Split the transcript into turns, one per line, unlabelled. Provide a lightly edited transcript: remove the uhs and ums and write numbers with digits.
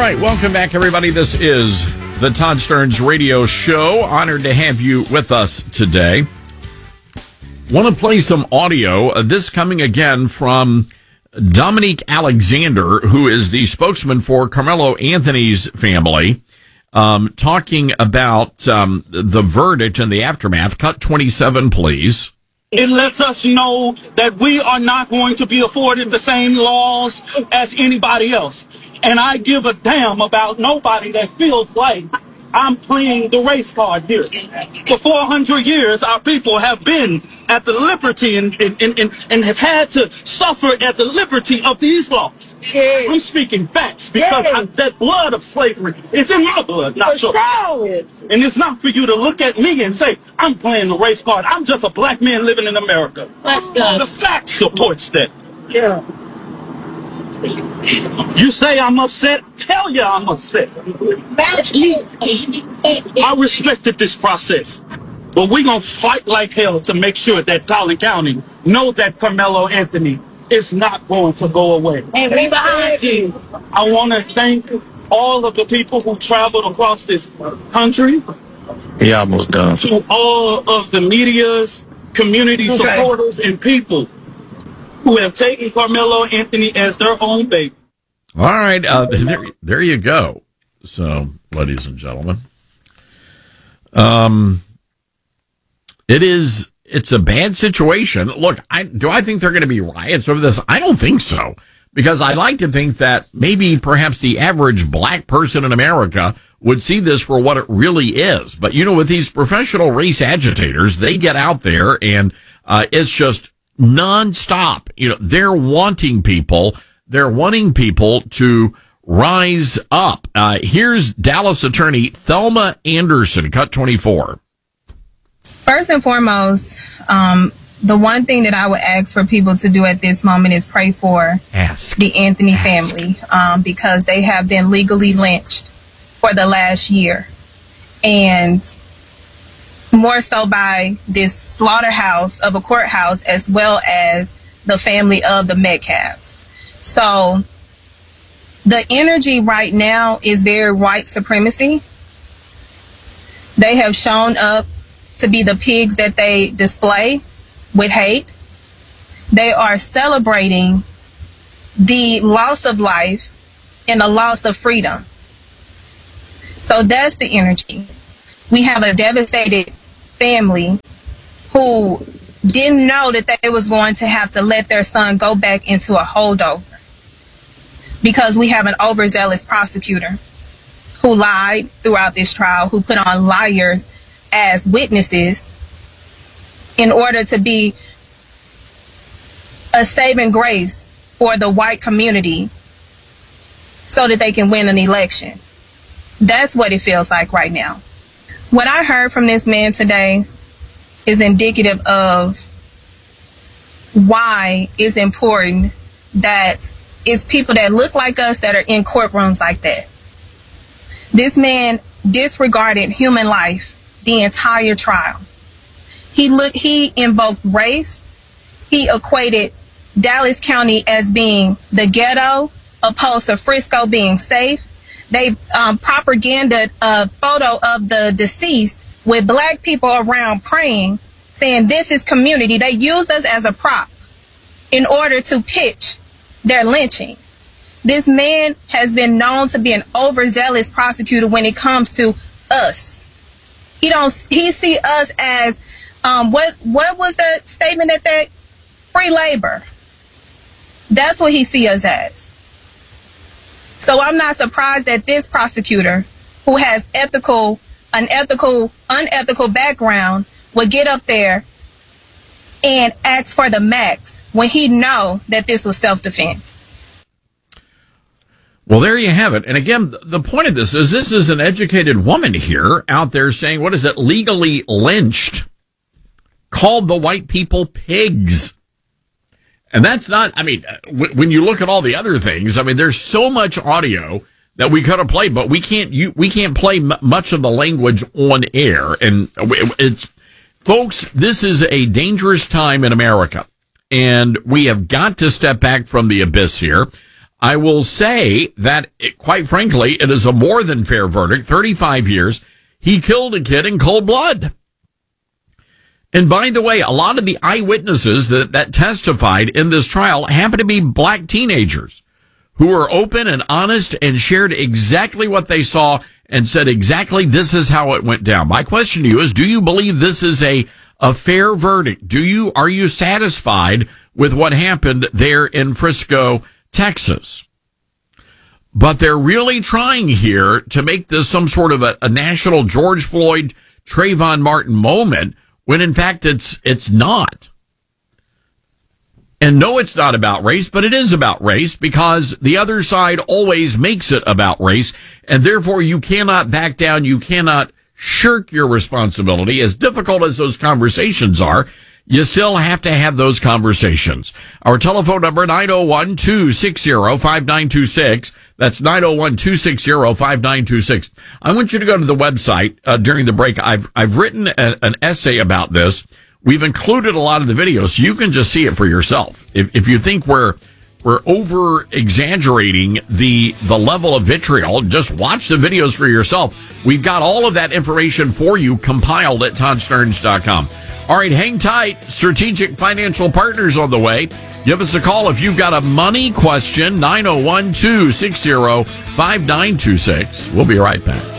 right, welcome back, everybody. This is the Todd Stearns Radio Show. Honored to have you with us today. Want to play some audio. This coming again from Dominique Alexander, who is the spokesman for Carmelo Anthony's family, talking about the verdict and the aftermath. Cut 27, please.
It lets us know that we are not going to be afforded the same laws as anybody else. And I give a damn about nobody that feels like I'm playing the race card here. For 400 years, our people have been at the liberty and have had to suffer at the liberty of these laws. I'm speaking facts because that blood of slavery is in my blood, not yours. And it's not for you to look at me and say, I'm playing the race card. I'm just a black man living in America. The fact supports that. Yeah. You say I'm upset? Hell yeah, I'm upset. I respected this process. But we're going to fight like hell to make sure that Collin County know that Carmelo Anthony is not going to go away. And we behind you. I want to thank all of the people who traveled across this country.
Yeah, almost done.
To all of the media's, community supporters, and people who have taken Carmelo Anthony as their own baby.
All right, there you go. So, ladies and gentlemen, it's a bad situation. Look, do I think they're going to be riots over this? I don't think so, because I like to think that maybe perhaps the average black person in America would see this for what it really is. But, with these professional race agitators, they get out there and it's just nonstop. They're wanting people to rise up. Here's Dallas attorney Thelma Anderson, cut 24.
First and foremost, the one thing that I would ask for people to do at this moment is pray for the Anthony family, because they have been legally lynched for the last year. And more so by this slaughterhouse of a courthouse, as well as the family of the Metcalfs. So the energy right now is very white supremacy. They have shown up to be the pigs that they display with hate. They are celebrating the loss of life and the loss of freedom. So that's the energy. We have a devastated family who didn't know that they was going to have to let their son go back into a holdover because we have an overzealous prosecutor who lied throughout this trial, who put on liars as witnesses in order to be a saving grace for the white community so that they can win an election. That's what it feels like right now. What I heard from this man today is indicative of why it's important that it's people that look like us that are in courtrooms like that. This man disregarded human life the entire trial. He invoked race. He equated Dallas County as being the ghetto, opposed to Frisco being safe. They propagandaed a photo of the deceased with black people around praying, saying this is community. They used us as a prop in order to pitch their lynching. This man has been known to be an overzealous prosecutor when it comes to us. He see us as what was the statement that free labor. That's what he see us as. So I'm not surprised that this prosecutor, who has unethical background, would get up there and ask for the max when he know that this was self-defense.
Well, there you have it. And again, the point of this is an educated woman here out there saying, what is it, legally lynched, called the white people pigs. And that's not, when you look at all the other things, there's so much audio that we could have played, but we can't play much of the language on air. And folks, this is a dangerous time in America, and we have got to step back from the abyss here. I will say that, quite frankly, it is a more than fair verdict. 35 years. He killed a kid in cold blood. And by the way, a lot of the eyewitnesses that testified in this trial happen to be black teenagers who were open and honest and shared exactly what they saw and said exactly this is how it went down. My question to you is, do you believe this is a fair verdict? Are you satisfied with what happened there in Frisco, Texas? But they're really trying here to make this some sort of a national George Floyd, Trayvon Martin moment, when in fact it's not. And no, it's not about race, but it is about race because the other side always makes it about race, and therefore you cannot back down, you cannot shirk your responsibility. As difficult as those conversations are, you still have to have those conversations. Our telephone number, 901-260-5926. That's 901-260-5926. I want you to go to the website during the break. I've written an essay about this. We've included a lot of the videos, so you can just see it for yourself. If you think we're over exaggerating the level of vitriol, just watch the videos for yourself. We've got all of that information for you compiled at toddstearns.com. All right, hang tight. Strategic Financial Partners on the way. Give us a call if you've got a money question, 901-260-5926. We'll be right back.